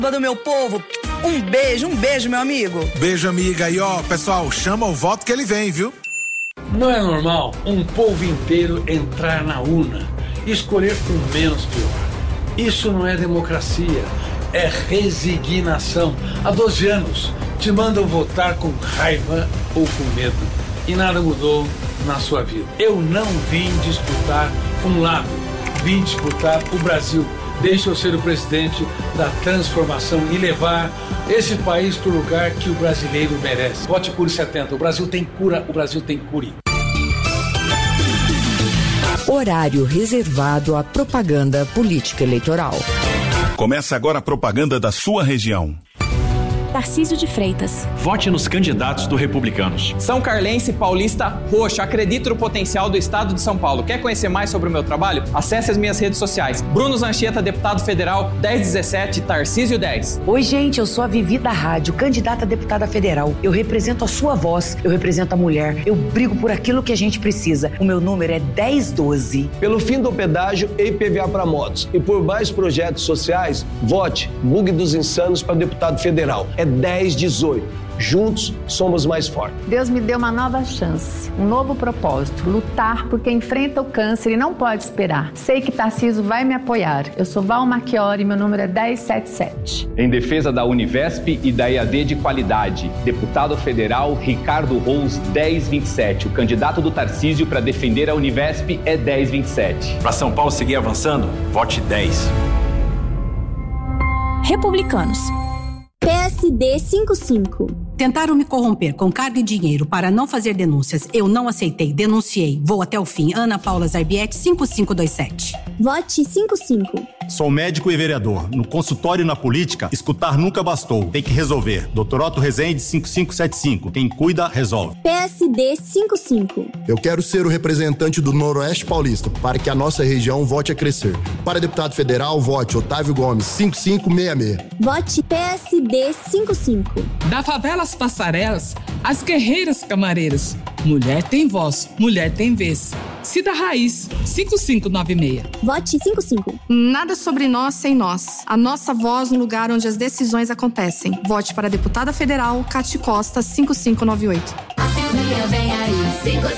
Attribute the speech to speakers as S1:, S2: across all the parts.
S1: Do meu povo, um beijo, meu amigo.
S2: Beijo, amiga. E ó, pessoal, chama o voto que ele vem, viu?
S3: Não é normal um povo inteiro entrar na urna e escolher o menos pior. Isso não é democracia, é resignação. Há 12 anos te mandam votar com raiva ou com medo e nada mudou na sua vida. Eu não vim disputar um lado, vim disputar o Brasil. Deixa eu ser o presidente da transformação e levar esse país para o lugar que o brasileiro merece. Vote Cure 70. O Brasil tem cura, o Brasil tem cure.
S4: Horário reservado à propaganda política eleitoral.
S5: Começa agora a propaganda da sua região.
S6: Tarcísio de Freitas.
S7: Vote nos candidatos do Republicanos.
S8: São Carlense Paulista Roxo. Acredito no potencial do estado de São Paulo. Quer conhecer mais sobre o meu trabalho? Acesse as minhas redes sociais. Bruno Zancheta, deputado federal, 1017, Tarcísio 10.
S9: Oi, gente, eu sou a Vivi da Rádio, candidata a deputada federal. Eu represento a sua voz, eu represento a mulher. Eu brigo por aquilo que a gente precisa. O meu número é 1012.
S10: Pelo fim do pedágio e IPVA para motos e por mais projetos sociais, vote Bug dos Insanos para deputado federal. É 1018. Juntos somos mais fortes.
S11: Deus me deu uma nova chance, um novo propósito, lutar por quem enfrenta o câncer e não pode esperar. Sei que Tarcísio vai me apoiar. Eu sou Val Marchiori e meu número é 1077.
S12: Em defesa da Univesp e da EAD de qualidade, deputado federal Ricardo Rous, 1027. O candidato do Tarcísio para defender a Univesp é 1027.
S7: Para São Paulo seguir avançando, vote 10.
S6: Republicanos.
S13: PSD 55.
S14: Tentaram me corromper com carga e dinheiro para não fazer denúncias. Eu não aceitei, denunciei. Vou até o fim. Ana Paula Zarbietti, 5527.
S13: Vote 55.
S15: Sou médico e vereador. No consultório e na política, escutar nunca bastou. Tem que resolver. Dr. Otto Rezende, 5575. Quem cuida, resolve.
S13: PSD 55.
S16: Eu quero ser o representante do Noroeste Paulista para que a nossa região volte a crescer. Para deputado federal, vote Otávio Gomes, 5566.
S13: Vote PSD 55.
S17: Da favela às passarelas, as guerreiras camareiras. Mulher tem voz, mulher tem vez. Cida Raiz, 5596.
S13: Vote 55.
S18: Nada sobre nós sem nós. A nossa voz no lugar onde as decisões acontecem. Vote para a deputada federal, Cati Costa, 5598.
S19: Vem aí,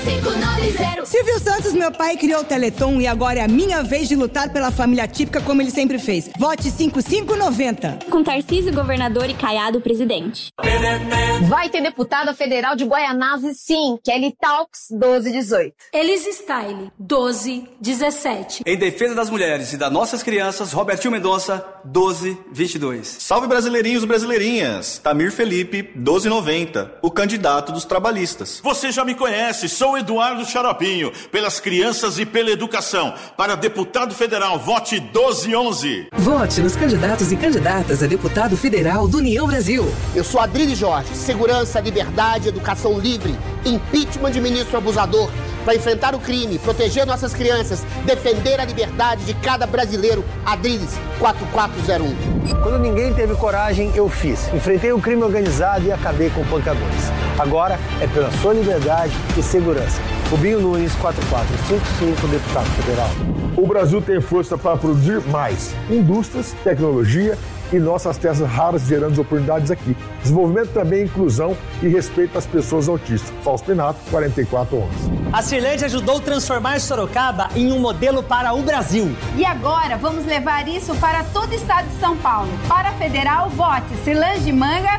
S19: 5590.
S20: Silvio Santos, meu pai, criou o Teleton e agora é a minha vez de lutar pela família típica como ele sempre fez. Vote 5590.
S13: Com Tarcísio governador e Caiado presidente.
S21: Vai ter deputada federal de Guaianazes, sim. Kelly Talks, 1218.
S22: Elis Style, 1217.
S23: Em defesa das mulheres e das nossas crianças, Robertinho Mendonça, 1222.
S24: Salve brasileirinhos e brasileirinhas. Tamir Felipe, 1290. O candidato dos trabalhistas.
S25: Você já me conhece, sou Eduardo Xaropinho, pelas crianças e pela educação. Para deputado federal, vote 1211.
S26: Vote nos candidatos e candidatas a deputado federal do União Brasil.
S27: Eu sou Adrilho Jorge, segurança, liberdade, educação livre, impeachment de ministro abusador, para enfrentar o crime, proteger nossas crianças, defender a liberdade de cada brasileiro. Adriles 4401.
S28: Quando ninguém teve coragem, eu fiz. Enfrentei o crime organizado e acabei com pancadores. Agora é pela sua liberdade e segurança. Rubinho Nunes, 4455, deputado federal.
S29: O Brasil tem força para produzir mais indústrias, tecnologia e nossas terras raras gerando oportunidades aqui. Desenvolvimento também, inclusão e respeito às pessoas autistas. Fausto Pinato, 4411.
S30: A Cirlande ajudou a transformar Sorocaba em um modelo para o Brasil.
S31: E agora vamos levar isso para todo o estado de São Paulo. Para a federal, vote Cirlande de Manga,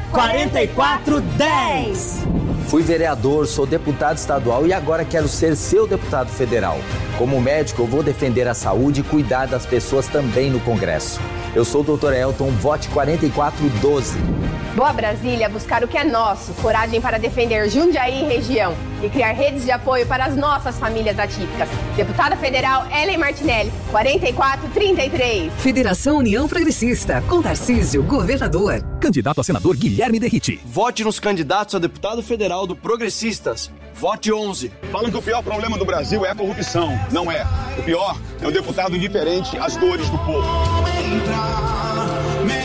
S30: 4410.
S32: Fui vereador, sou deputado estadual e agora quero ser seu deputado federal. Como médico, eu vou defender a saúde e cuidar das pessoas também no Congresso. Eu sou o Dr. Elton, vote 4412.
S21: Boa Brasília, buscar o que é nosso, coragem para defender Jundiaí e região e criar redes de apoio para as nossas famílias atípicas. Deputada Federal Ellen Martinelli, 4433.
S26: Federação União Progressista, com Tarcísio, governador.
S7: Candidato a senador Guilherme Derriti.
S10: Vote nos candidatos a deputado federal do Progressistas. Vote 11.
S33: Falam que o pior problema do Brasil é a corrupção. Não é. O pior é o deputado indiferente às dores do povo.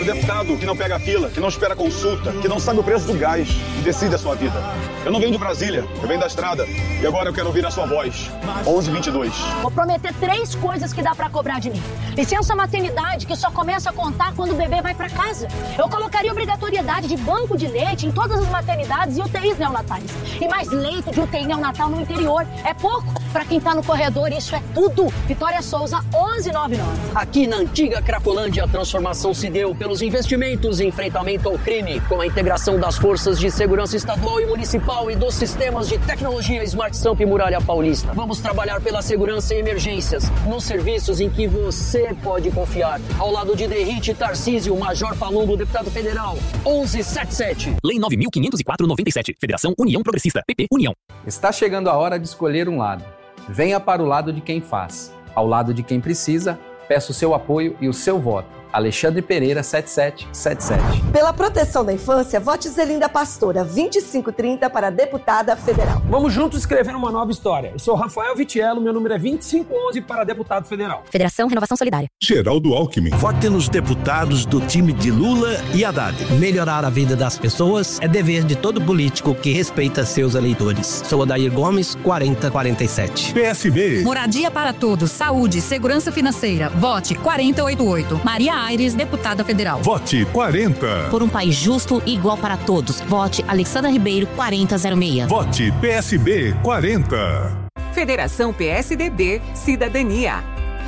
S33: quero deputado que não pega fila, que não espera consulta, que não sabe o preço do gás e decide a sua vida. Eu não venho de Brasília, eu venho da estrada. E agora eu quero ouvir a sua voz. 1122.
S1: Vou prometer 3 coisas que dá pra cobrar de mim. Licença maternidade, que só começa a contar quando o bebê vai pra casa. Eu colocaria obrigatoriedade de banco de leite em todas as maternidades e UTIs neonatais. E mais leito de UTI neonatal no interior. É pouco pra quem tá no corredor, isso é tudo. Vitória Souza, 1199.
S2: Aqui na antiga Cracolândia, a transformação se deu pelos investimentos em enfrentamento ao crime, com a integração das forças de segurança estadual e municipal e dos sistemas de tecnologia Smart Samp e Muralha Paulista. Vamos trabalhar pela segurança e emergências, nos serviços em que você pode confiar. Ao lado de Derrite Tarcísio, Major Palumbo, deputado federal, 1177.
S7: Lei 9.504/97. Federação União Progressista. PP União.
S3: Está chegando a hora de escolher um lado. Venha para o lado de quem faz. Ao lado de quem precisa, peço o seu apoio e o seu voto. Alexandre Pereira, 7777.
S4: Pela proteção da infância, vote Zelinda Pastora, 2530 para deputada federal.
S5: Vamos juntos escrever uma nova história. Eu sou Rafael Vitiello, meu número é 2511 para deputado federal.
S13: Federação Renovação Solidária.
S6: Geraldo Alckmin.
S8: Vote nos deputados do time de Lula e Haddad.
S9: Melhorar a vida das pessoas é dever de todo político que respeita seus eleitores. Sou Odair Gomes, 4047.
S8: PSB.
S11: Moradia para todos, saúde, segurança financeira. Vote 4088. Maria Aires, deputada federal.
S8: Vote 40.
S12: Por um país justo e igual para todos. Vote Alexandra Ribeiro, 4006.
S8: Vote PSB 40.
S14: Federação PSDB Cidadania.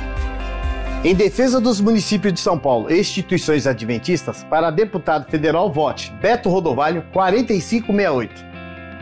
S27: Em defesa dos municípios de São Paulo e instituições adventistas, para deputado federal, vote Beto Rodovalho, 4568.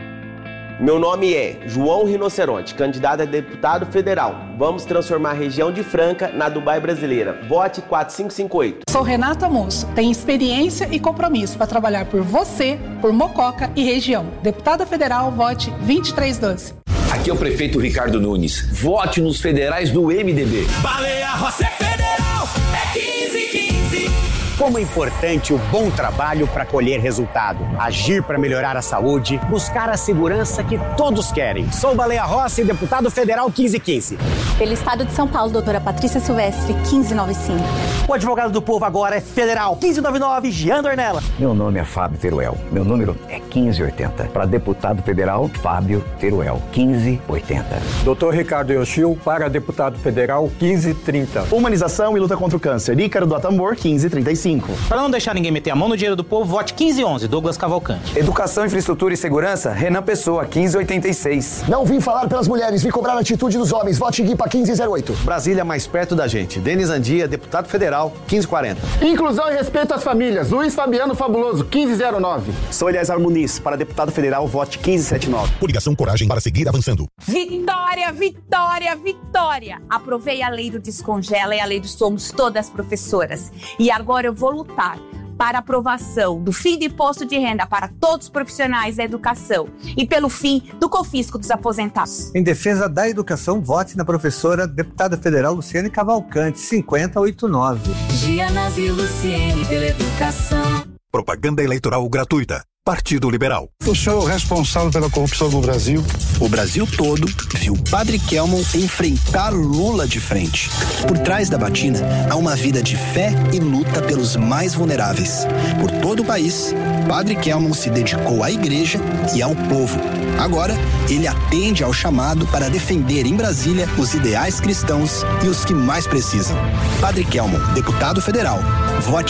S15: Meu nome é João Rinoceronte, candidato a deputado federal. Vamos transformar a região de Franca na Dubai brasileira. Vote 4558.
S16: Sou Renata Moço, tenho experiência e compromisso para trabalhar por você, por Mococa e região. Deputada federal, vote 2312.
S34: Aqui é o prefeito Ricardo Nunes. Vote nos federais do MDB.
S35: Baleia Rossi é federal, é 1515.
S36: Como é importante o bom trabalho para colher resultado, agir para melhorar a saúde, buscar a segurança que todos querem. Sou Baleia Rossi, deputado federal 1515.
S37: Pelo Estado de São Paulo, doutora Patrícia Silvestre, 1595.
S36: O advogado do povo agora é federal, 1599, Jean Dornella.
S38: Meu nome é Fábio Teruel. Meu número é 1580. Para deputado federal, Fábio Teruel, 1580.
S39: Doutor Ricardo Yoshio, para deputado federal, 1530.
S27: Humanização e luta contra o câncer, Ícaro do Atambor, 1535.
S40: Para não deixar ninguém meter a mão no dinheiro do povo, vote 1511, Douglas Cavalcante.
S41: Educação, infraestrutura e segurança, Renan Pessoa, 1586.
S42: Não vim falar pelas mulheres, vim cobrar a atitude dos homens. Vote Guipa 1508.
S27: Brasília mais perto da gente. Denis Andia, deputado federal, 1540.
S42: Inclusão e respeito às famílias. Luiz Fabiano Fabuloso, 1509.
S27: Sou Eliezer Muniz, para deputado federal, vote 1579.
S9: Coligação Coragem para seguir avançando.
S22: Vitória, vitória, vitória! Aprovei a lei do Descongela e a lei do Somos Todas Professoras. E agora eu vou lutar para a aprovação do fim do imposto de renda para todos os profissionais da educação e pelo fim do confisco dos aposentados.
S28: Em defesa da educação, vote na professora deputada federal Luciane Cavalcante, 5089.
S22: Gianas e Luciene pela educação.
S9: Propaganda eleitoral gratuita. Partido Liberal.
S28: O senhor é responsável pela corrupção no Brasil?
S43: O Brasil todo viu Padre Kelmon enfrentar Lula de frente. Por trás da batina há uma vida de fé e luta pelos mais vulneráveis. Por todo o país, Padre Kelmon se dedicou à igreja e ao povo. Agora, ele atende ao chamado para defender em Brasília os ideais cristãos e os que mais precisam. Padre Kelmon, deputado federal. Vote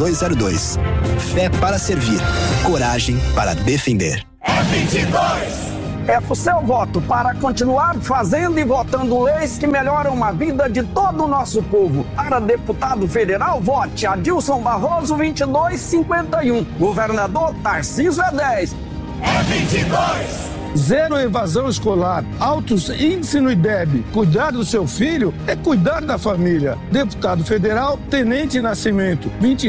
S43: 2202. Fé para servir. Coragem para defender.
S35: É 22!
S28: É o seu voto para continuar fazendo e votando leis que melhoram a vida de todo o nosso povo. Para deputado federal, vote Adilson Barroso, 2251. Governador Tarcísio é 10.
S35: É 22!
S28: Zero evasão escolar, altos índices no IDEB. Cuidar do seu filho é cuidar da família. Deputado federal, Tenente Nascimento,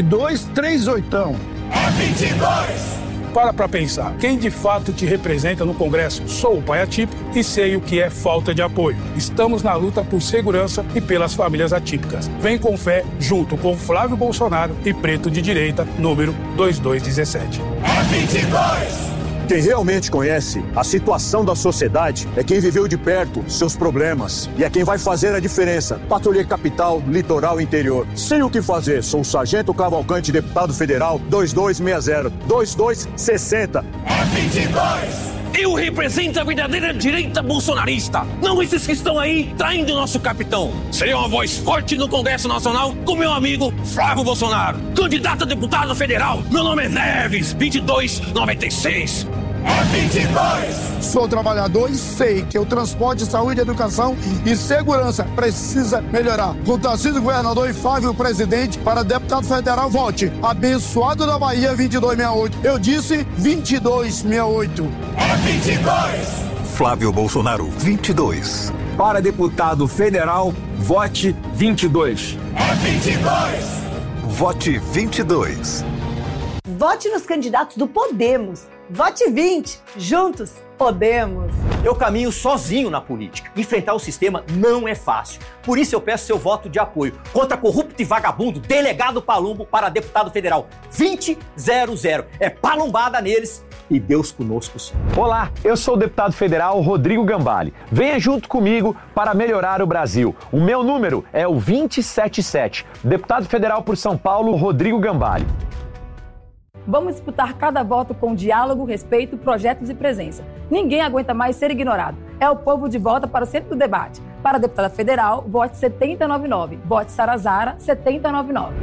S28: 2238.
S35: É 22!
S28: Para pensar, quem de fato te representa no Congresso? Sou o pai atípico e sei o que é falta de apoio. Estamos na luta por segurança e pelas famílias atípicas. Vem com fé, junto com Flávio Bolsonaro e Preto de Direita, número 2217.
S35: É 22!
S1: Quem realmente conhece a situação da sociedade é quem viveu de perto seus problemas e é quem vai fazer a diferença. Patrulha Capital, Litoral e Interior. Sei o que fazer. Sou o Sargento Cavalcante, deputado federal 2260-2260.
S35: É22!
S34: Eu represento a verdadeira direita bolsonarista. Não esses que estão aí traindo nosso capitão. Serei uma voz forte no Congresso Nacional com meu amigo Flávio Bolsonaro. Candidato a deputado federal. Meu nome é Neves, 2296.
S35: É22!
S2: Sou trabalhador e sei que o transporte, saúde, educação e segurança precisa melhorar. Com Tarcísio governador e Flávio presidente, para deputado federal, vote. Abençoado da Bahia, 2268. Eu disse 2268.
S35: É22!
S8: Flávio Bolsonaro, 22. Para deputado federal, vote 22.
S35: É22!
S8: Vote 22.
S3: Vote nos candidatos do Podemos. Vote 20. Juntos, podemos.
S4: Eu caminho sozinho na política. Enfrentar o sistema não é fácil. Por isso eu peço seu voto de apoio contra corrupto e vagabundo delegado Palumbo para deputado federal 2000. É palumbada neles e Deus conosco.
S5: Olá, eu sou o deputado federal Rodrigo Gambale. Venha junto comigo para melhorar o Brasil. O meu número é o 277. Deputado federal por São Paulo, Rodrigo Gambale.
S6: Vamos disputar cada voto com diálogo, respeito, projetos e presença. Ninguém aguenta mais ser ignorado. É o povo de volta para o centro do debate. Para a deputada federal, vote 7099. Vote Sarazara 7099.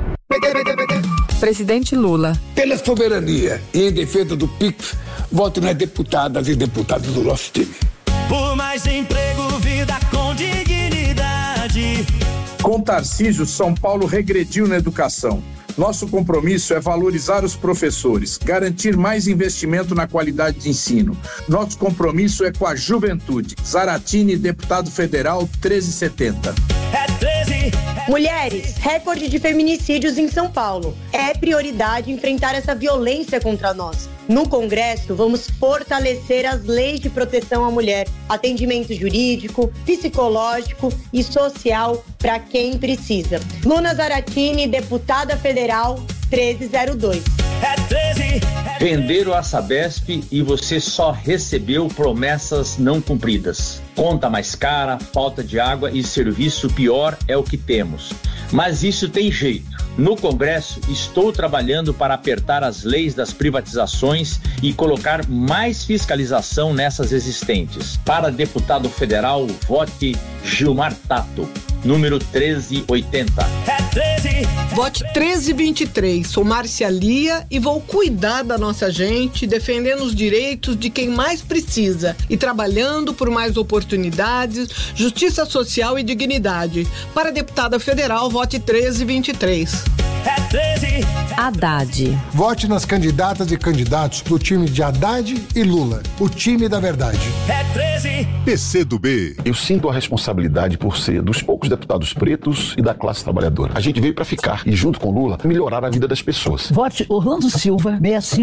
S7: Presidente Lula.
S10: Pela soberania e em defesa do PIX, vote nas deputadas e deputados do nosso time.
S35: Por mais emprego, vida com dignidade.
S13: Com Tarcísio, São Paulo regrediu na educação. Nosso compromisso é valorizar os professores, garantir mais investimento na qualidade de ensino. Nosso compromisso é com a juventude. Zaratini, deputado federal, 1370.
S35: É 13.
S7: Mulheres, recorde de feminicídios em São Paulo. É prioridade enfrentar essa violência contra nós. No Congresso, vamos fortalecer as leis de proteção à mulher, atendimento jurídico, psicológico e social para quem precisa. Luna Zaratini, deputada federal, 1302.
S35: É 13.
S17: Venderam a Sabesp e você só recebeu promessas não cumpridas. Conta mais cara, falta de água e serviço pior é o que temos. Mas isso tem jeito. No Congresso, estou trabalhando para apertar as leis das privatizações e colocar mais fiscalização nessas existentes. Para deputado federal, vote Gilmar Tato, número 1380.
S35: É 13.
S7: Vote 1323. Sou Márcia Lia e vou cuidar da nossa gente, defendendo os direitos de quem mais precisa e trabalhando por mais oportunidades, justiça social e dignidade. Para deputada federal, vote 1323.
S35: É 13.
S7: Haddad.
S18: Vote nas candidatas e candidatos do time de Haddad e Lula, o time da verdade.
S35: É 13.
S19: PCdoB. Eu sinto a responsabilidade por ser dos poucos deputados pretos e da classe trabalhadora. A gente veio para ficar e, junto com Lula, melhorar a vida das pessoas.
S20: Vote Orlando Silva,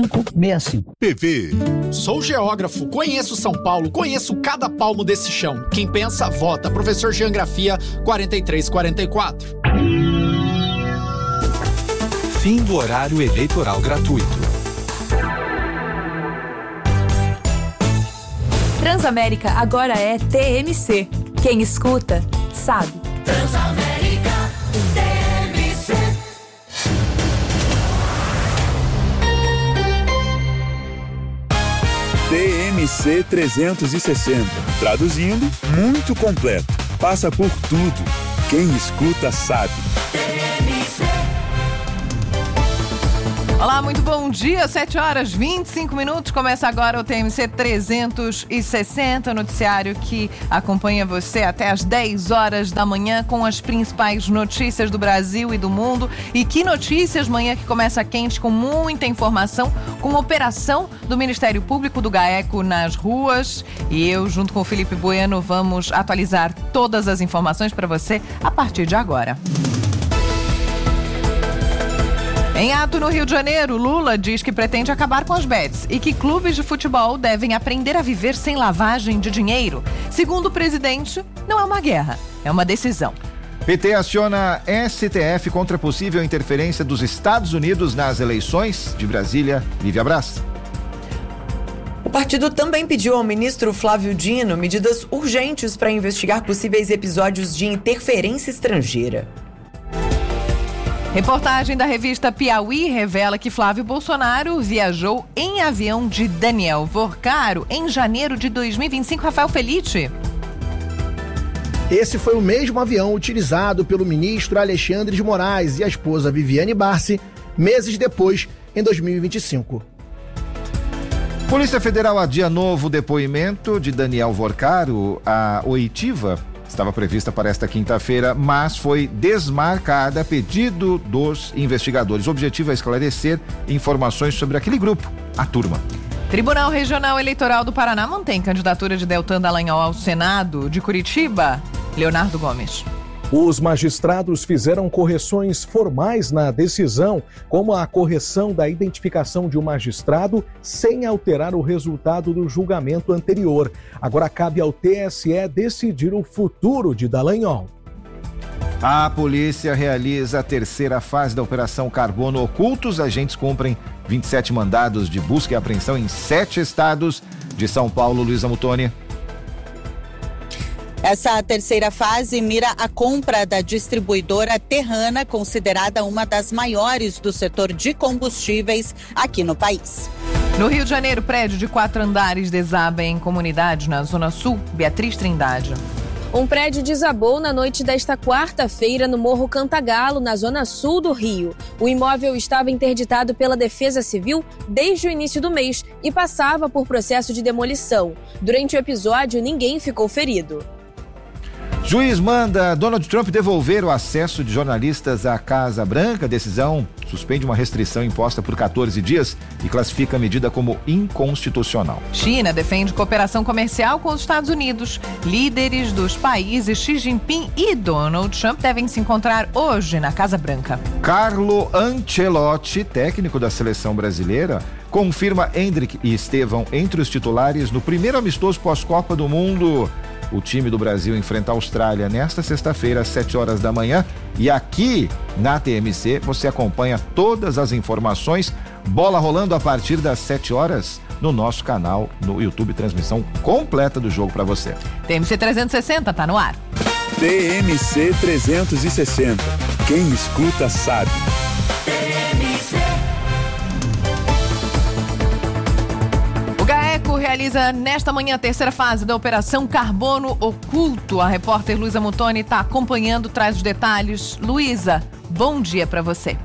S20: 6565.
S19: PV.
S21: Sou geógrafo, conheço São Paulo, conheço cada palmo desse chão. Quem pensa, vota. Professor Geografia, 4344.
S8: Fim do horário eleitoral gratuito.
S11: Transamérica agora é TMC. Quem escuta, sabe.
S35: Transamérica, TMC.
S8: TMC 360. Traduzindo, muito completo. Passa por tudo. Quem escuta, sabe.
S7: Olá, muito bom dia, 7h25. Começa agora o TMC 360, noticiário que acompanha você até às 10 horas da manhã com as principais notícias do Brasil e do mundo. E que notícias, manhã que começa quente com muita informação, com operação do Ministério Público do GAECO nas ruas. E eu, junto com o Felipe Bueno, vamos atualizar todas as informações para você a partir de agora. Em ato no Rio de Janeiro, Lula diz que pretende acabar com as bets e que clubes de futebol devem aprender a viver sem lavagem de dinheiro. Segundo o presidente, não é uma guerra, é uma decisão.
S23: PT aciona STF contra possível interferência dos Estados Unidos nas eleições. De Brasília, Lívia Braz.
S9: O partido também pediu ao ministro Flávio Dino medidas urgentes para investigar possíveis episódios de interferência estrangeira.
S7: Reportagem da revista Piauí revela que Flávio Bolsonaro viajou em avião de Daniel Vorcaro em janeiro de 2025. Rafael Felite.
S12: Esse foi o mesmo avião utilizado pelo ministro Alexandre de Moraes e a esposa Viviane Barsi meses depois, em 2025.
S23: Polícia Federal adia novo depoimento de Daniel Vorcaro. A oitiva estava prevista para esta quinta-feira, mas foi desmarcada a pedido dos investigadores. O objetivo é esclarecer informações sobre aquele grupo, a turma.
S7: Tribunal Regional Eleitoral do Paraná mantém candidatura de Deltan Dallagnol ao Senado de Curitiba. Leonardo Gomes.
S14: Os magistrados fizeram correções formais na decisão, como a correção da identificação de um magistrado sem alterar o resultado do julgamento anterior. Agora cabe ao TSE decidir o futuro de Dallagnol.
S23: A polícia realiza a terceira fase da Operação Carbono Oculto. Os agentes cumprem 27 mandados de busca e apreensão em 7 estados. De São Paulo, Luísa Mutoni.
S15: Essa terceira fase mira a compra da distribuidora Terrana, considerada uma das maiores do setor de combustíveis aqui no país.
S7: No Rio de Janeiro, prédio de 4 andares desaba em comunidade na Zona Sul. Beatriz Trindade.
S16: Um prédio desabou na noite desta quarta-feira no Morro Cantagalo, na zona sul do Rio. O imóvel estava interditado pela Defesa Civil desde o início do mês e passava por processo de demolição. Durante o episódio, ninguém ficou ferido.
S23: Juiz manda Donald Trump devolver o acesso de jornalistas à Casa Branca. A decisão suspende uma restrição imposta por 14 dias e classifica a medida como inconstitucional.
S7: China defende cooperação comercial com os Estados Unidos. Líderes dos países Xi Jinping e Donald Trump devem se encontrar hoje na Casa Branca.
S23: Carlo Ancelotti, técnico da seleção brasileira, confirma Endrick e Estevão entre os titulares no primeiro amistoso pós-Copa do Mundo. O time do Brasil enfrenta a Austrália nesta sexta-feira, às 7 horas da manhã. E aqui na TMC você acompanha todas as informações. Bola rolando a partir das 7 horas no nosso canal no YouTube. Transmissão completa do jogo para você.
S7: TMC 360 tá no ar.
S1: TMC 360. Quem escuta sabe.
S7: Realiza nesta manhã a terceira fase da Operação Carbono Oculto. A repórter Luísa Mutoni está acompanhando, traz os detalhes. Luísa, bom dia para você.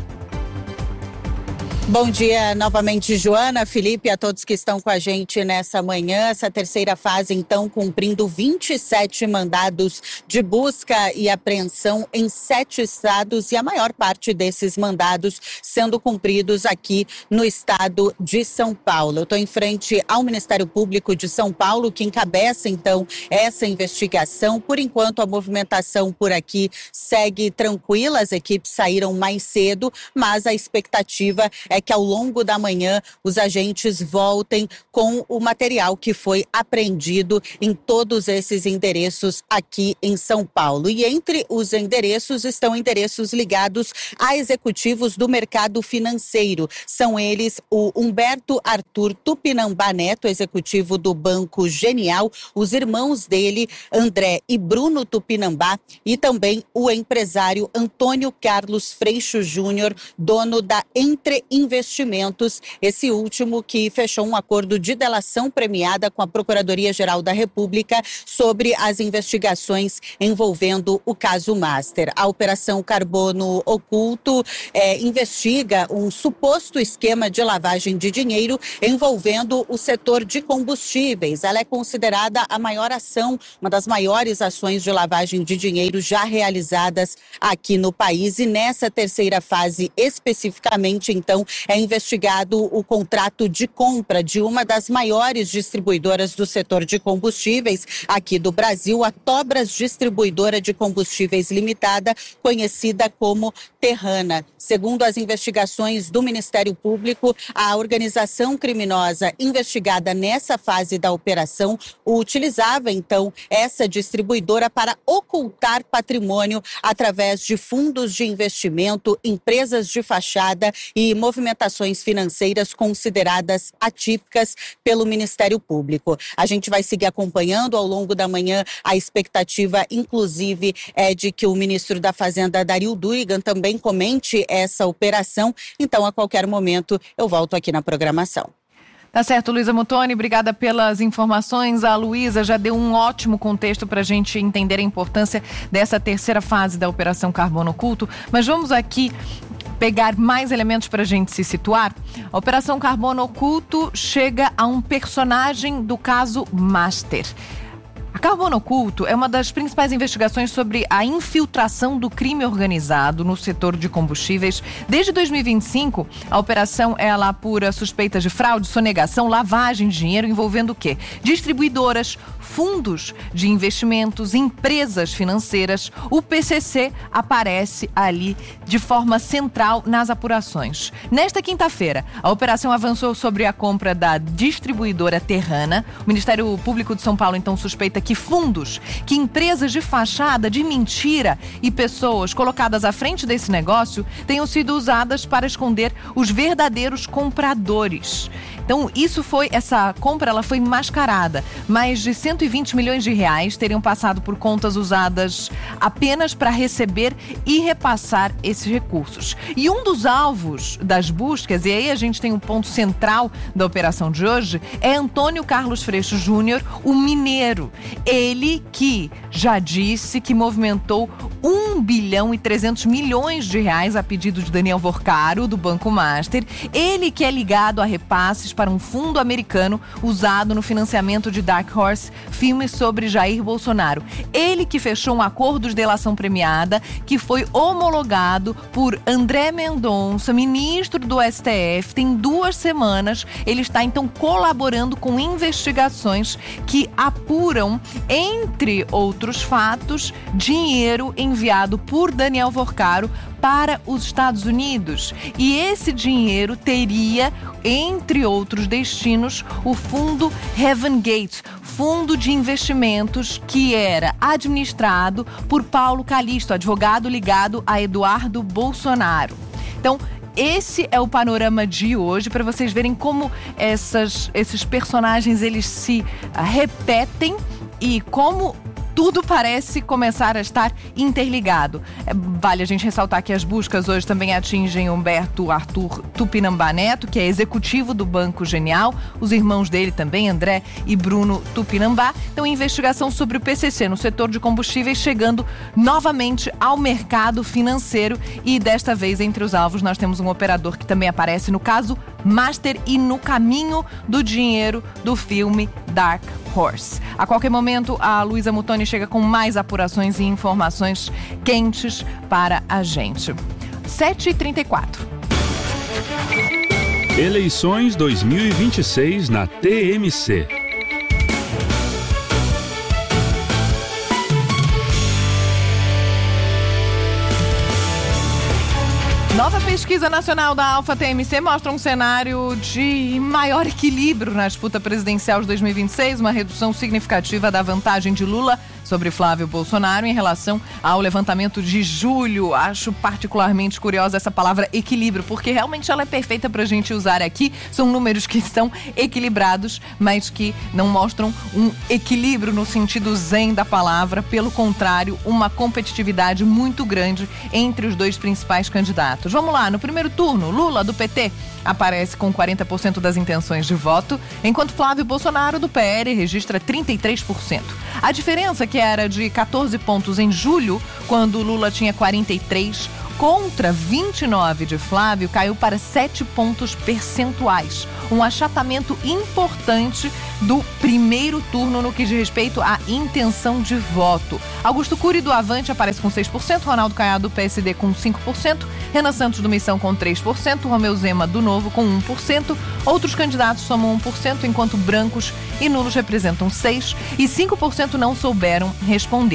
S15: Bom dia novamente, Joana, Felipe, a todos que estão com a gente nessa manhã. Essa terceira fase, então, cumprindo 27 mandados de busca e apreensão em 7 estados e a maior parte desses mandados sendo cumpridos aqui no estado de São Paulo. Eu estou em frente ao Ministério Público de São Paulo, que encabeça, então, essa investigação. Por enquanto, a movimentação por aqui segue tranquila, as equipes saíram mais cedo, mas a expectativa é que ao longo da manhã os agentes voltem com o material que foi apreendido em todos esses endereços aqui em São Paulo. E entre os endereços estão endereços ligados a executivos do mercado financeiro. São eles o Humberto Arthur Tupinambá Neto, executivo do Banco Genial, os irmãos dele, André e Bruno Tupinambá, e também o empresário Antônio Carlos Freixo Júnior, dono da Entre Investimentos, esse último que fechou um acordo de delação premiada com a Procuradoria-Geral da República sobre as investigações envolvendo o caso Master. A Operação Carbono Oculto investiga um suposto esquema de lavagem de dinheiro envolvendo o setor de combustíveis. Ela é considerada a maior ação, uma das maiores ações de lavagem de dinheiro já realizadas aqui no país. E nessa terceira fase, especificamente, então, é investigado o contrato de compra de uma das maiores distribuidoras do setor de combustíveis aqui do Brasil, a Tobras Distribuidora de Combustíveis Limitada, conhecida como Terrana. Segundo as investigações do Ministério Público, a organização criminosa investigada nessa fase da operação utilizava, então, essa distribuidora para ocultar patrimônio através de fundos de investimento, empresas de fachada e movimentações financeiras consideradas atípicas pelo Ministério Público. A gente vai seguir acompanhando ao longo da manhã. A expectativa, inclusive, é de que o ministro da Fazenda, Dario Duygan, também comente essa operação. Então, a qualquer momento, eu volto aqui na programação.
S7: Tá certo, Luísa Muttoni, obrigada pelas informações. A Luísa já deu um ótimo contexto para a gente entender a importância dessa terceira fase da Operação Carbono Oculto, mas vamos aqui pegar mais elementos para a gente se situar. A Operação Carbono Oculto chega a um personagem do caso Master. A Carbono Oculto é uma das principais investigações sobre a infiltração do crime organizado no setor de combustíveis. Desde 2025, a operação ela apura suspeitas de fraude, sonegação, lavagem de dinheiro envolvendo o quê? Distribuidoras, fundos de investimentos, empresas financeiras. O PCC aparece ali de forma central nas apurações. Nesta quinta-feira, a operação avançou sobre a compra da distribuidora Terrana. O Ministério Público de São Paulo, então, suspeita que fundos, que empresas de fachada, de mentira e pessoas colocadas à frente desse negócio tenham sido usadas para esconder os verdadeiros compradores. Então, essa compra ela foi mascarada. Mais de 120 milhões de reais teriam passado por contas usadas apenas para receber e repassar esses recursos. E um dos alvos das buscas, e aí a gente tem um ponto central da operação de hoje, é Antônio Carlos Freixo Júnior, o mineiro. Ele que já disse que movimentou 1 bilhão e 300 milhões de reais a pedido de Daniel Vorcaro, do Banco Master. Ele que é ligado a repasses para um fundo americano usado no financiamento de Dark Horse, filme sobre Jair Bolsonaro. Ele que fechou um acordo de delação premiada que foi homologado por André Mendonça, ministro do STF. Tem 2 semanas. Ele está, então, colaborando com investigações que apuram, entre outros fatos, dinheiro enviado por Daniel Vorcaro para os Estados Unidos. E esse dinheiro teria, entre outros destinos, o fundo Heaven Gate, fundo de investimentos que era administrado por Paulo Calixto, advogado ligado a Eduardo Bolsonaro. Então, esse é o panorama de hoje, para vocês verem como esses personagens eles se repetem e como tudo parece começar a estar interligado. Vale a gente ressaltar que as buscas hoje também atingem Humberto Arthur Tupinambá Neto, que é executivo do Banco Genial, os irmãos dele também, André e Bruno Tupinambá. Então, investigação sobre o PCC no setor de combustíveis chegando novamente ao mercado financeiro, e desta vez entre os alvos nós temos um operador que também aparece no caso Master e no caminho do dinheiro do filme Dark Horse. A qualquer momento, a Luísa Muttoni chega com mais apurações e informações quentes para a gente. 7h34.
S2: Eleições 2026 na TMC.
S7: Nova pesquisa nacional da Alfa TMC mostra um cenário de maior equilíbrio na disputa presidencial de 2026, uma redução significativa da vantagem de Lula sobre Flávio Bolsonaro em relação ao levantamento de julho. Acho particularmente curiosa essa palavra equilíbrio, porque realmente ela é perfeita para a gente usar aqui. São números que estão equilibrados, mas que não mostram um equilíbrio no sentido zen da palavra. Pelo contrário, uma competitividade muito grande entre os dois principais candidatos. Vamos lá, no primeiro turno, Lula, do PT, aparece com 40% das intenções de voto, enquanto Flávio Bolsonaro, do PL, registra 33%. A diferença, que era de 14 pontos em julho, quando Lula tinha 43, contra 29 de Flávio, caiu para 7 pontos percentuais. Um achatamento importante do primeiro turno no que diz respeito à intenção de voto. Augusto Cury, do Avante, aparece com 6%, Ronaldo Caiado, do PSD, com 5%, Renan Santos, do Missão, com 3%, Romeu Zema, do Novo, com 1%, outros candidatos somam 1%, enquanto brancos e nulos representam 6% e 5% não souberam responder.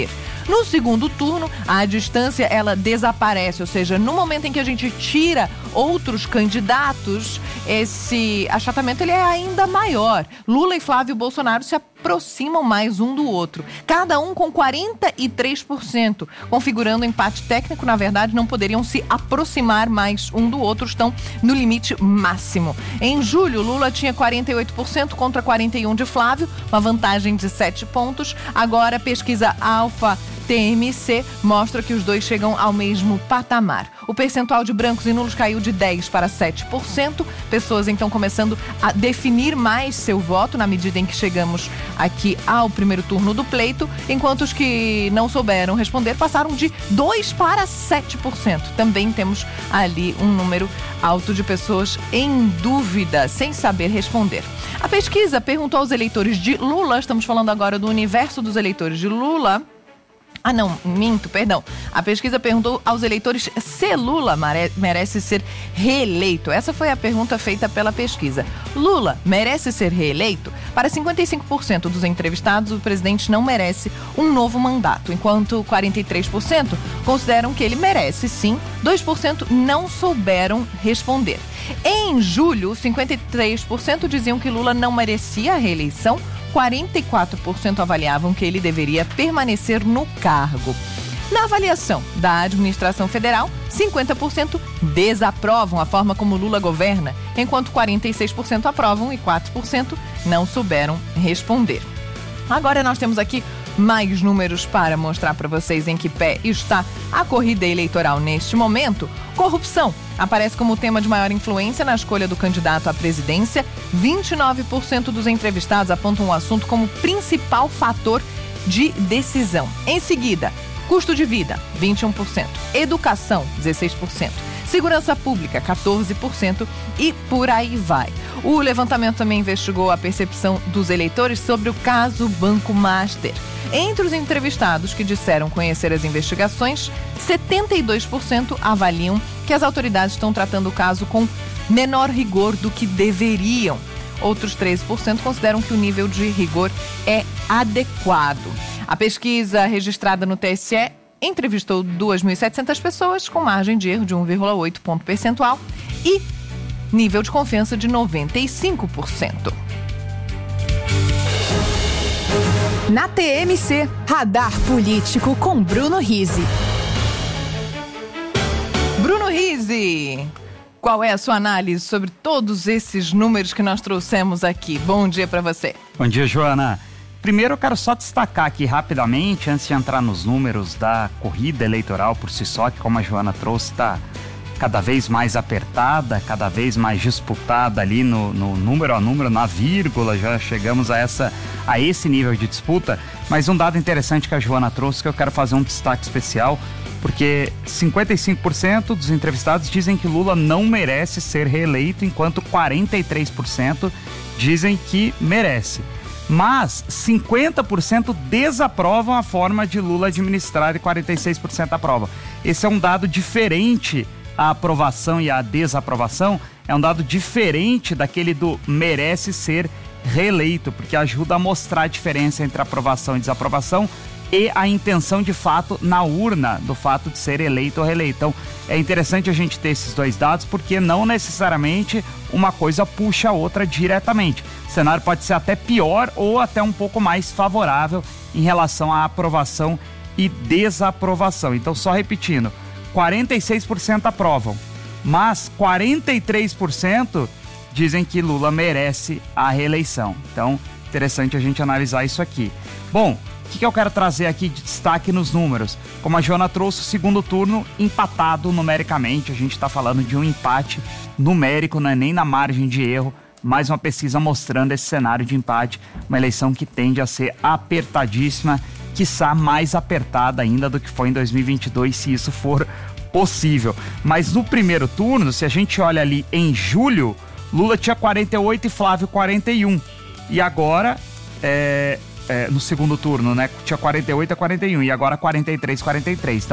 S7: No segundo turno, a distância ela desaparece, ou seja, no momento em que a gente tira outros candidatos, esse achatamento ele é ainda maior. Lula e Flávio Bolsonaro se aproximam mais um do outro, cada um com 43%, configurando empate técnico. Na verdade, não poderiam se aproximar mais um do outro, estão no limite máximo. Em julho, Lula tinha 48% contra 41% de Flávio, uma vantagem de 7 pontos. Agora, a pesquisa Alfa TMC mostra que os dois chegam ao mesmo patamar. O percentual de brancos e nulos caiu de 10% para 7%. Pessoas então começando a definir mais seu voto na medida em que chegamos aqui ao primeiro turno do pleito, enquanto os que não souberam responder passaram de 2% para 7%. Também temos ali um número alto de pessoas em dúvida, sem saber responder. A pesquisa perguntou aos eleitores de Lula, estamos falando agora do universo dos eleitores de Lula. A pesquisa perguntou aos eleitores se Lula merece ser reeleito. Essa foi a pergunta feita pela pesquisa. Lula merece ser reeleito? Para 55% dos entrevistados, o presidente não merece um novo mandato, enquanto 43% consideram que ele merece sim, 2% não souberam responder. Em julho, 53% diziam que Lula não merecia a reeleição, 44% avaliavam que ele deveria permanecer no cargo. Na avaliação da administração federal, 50% desaprovam a forma como Lula governa, enquanto 46% aprovam e 4% não souberam responder. Agora nós temos aqui mais números para mostrar para vocês em que pé está a corrida eleitoral neste momento. Corrupção aparece como tema de maior influência na escolha do candidato à presidência. 29% dos entrevistados apontam o assunto como principal fator de decisão. Em seguida, custo de vida, 21%. Educação, 16%. Segurança pública, 14% e por aí vai. O levantamento também investigou a percepção dos eleitores sobre o caso Banco Master. Entre os entrevistados que disseram conhecer as investigações, 72% avaliam que as autoridades estão tratando o caso com menor rigor do que deveriam. Outros 13% consideram que o nível de rigor é adequado. A pesquisa registrada no TSE entrevistou 2.700 pessoas com margem de erro de 1,8 ponto percentual e nível de confiança de 95%.
S11: Na TMC, Radar Político com Bruno Rizzi.
S7: Bruno Rizzi, qual é a sua análise sobre todos esses números que nós trouxemos aqui? Bom dia para você.
S3: Bom dia, Joana. Primeiro eu quero só destacar aqui rapidamente, antes de entrar nos números da corrida eleitoral por si só, que como a Joana trouxe, está cada vez mais apertada, cada vez mais disputada ali no número a número, na vírgula, já chegamos a esse nível de disputa. Mas um dado interessante que a Joana trouxe, que eu quero fazer um destaque especial, porque 55% dos entrevistados dizem que Lula não merece ser reeleito, enquanto 43% dizem que merece. Mas 50% desaprovam a forma de Lula administrar e 46% aprovam. Esse é um dado diferente. A aprovação e a desaprovação é um dado diferente daquele do merece ser reeleito, porque ajuda a mostrar a diferença entre aprovação e desaprovação e a intenção de fato na urna do fato de ser eleito ou reeleito. Então é interessante a gente ter esses dois dados, porque não necessariamente uma coisa puxa a outra diretamente. O cenário pode ser até pior ou até um pouco mais favorável em relação à aprovação e desaprovação. Então, só repetindo, 46% aprovam, mas 43% dizem que Lula merece a reeleição. Então, interessante a gente analisar isso aqui. Bom, o que eu quero trazer aqui de destaque nos números? Como a Joana trouxe, o segundo turno empatado numericamente. A gente está falando de um empate numérico, não é nem na margem de erro. Mais uma pesquisa mostrando esse cenário de empate. Uma eleição que tende a ser apertadíssima, quiçá mais apertada ainda do que foi em 2022, se isso for possível. Mas no primeiro turno, se a gente olha ali em julho, Lula tinha 48 e Flávio 41. E agora, no segundo turno, né, tinha 48 a 41 e agora 43 a 43. Então,